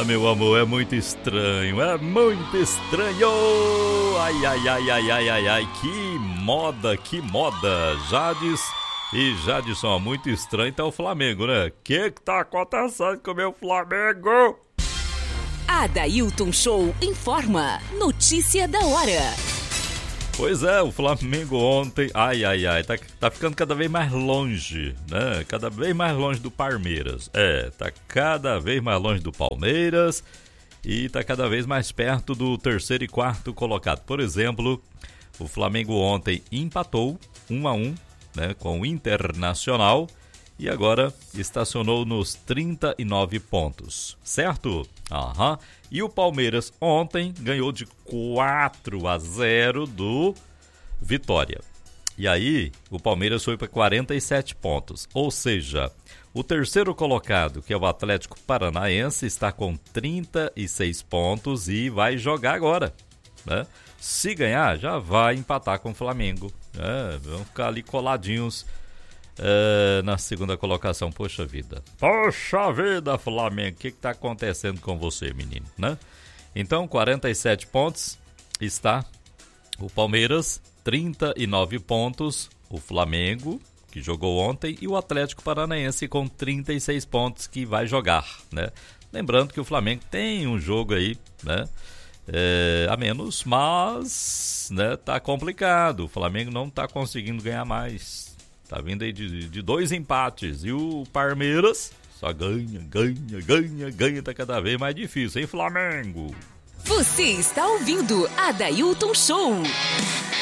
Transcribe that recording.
meu amor, é muito estranho, é muito estranho. Ai, ai, ai, ai, ai, ai, ai, que moda, que moda. Jades e Jadson, muito estranho tá o Flamengo, né? Que tá acontecendo com o meu Flamengo? Adailton Show informa. Notícia da hora. Pois é, o Flamengo ontem, ai, ai, ai, tá ficando cada vez mais longe, né? Cada vez mais longe do Palmeiras. Tá cada vez mais longe do Palmeiras e tá cada vez mais perto do terceiro e quarto colocado. Por exemplo, o Flamengo ontem empatou 1-1, né, com o Internacional e agora estacionou nos 39 pontos, certo? Aham. E o Palmeiras ontem ganhou de 4-0 do Vitória. E aí, o Palmeiras foi para 47 pontos. Ou seja, o terceiro colocado, que é o Atlético Paranaense, está com 36 pontos e vai jogar agora, né? Se ganhar, já vai empatar com o Flamengo. Vão ficar ali coladinhos na segunda colocação. Poxa vida, Flamengo, o que tá acontecendo com você, menino, né? Então, 47 pontos está o Palmeiras, 39 pontos o Flamengo, que jogou ontem, e o Atlético Paranaense com 36 pontos, que vai jogar, né? Lembrando que o Flamengo tem um jogo aí, né, a menos, mas, né, tá complicado. O Flamengo não tá conseguindo ganhar mais. Tá vindo aí de 2 empates. E o Palmeiras só ganha. Tá cada vez mais difícil, hein, Flamengo? Você está ouvindo Adailton Show.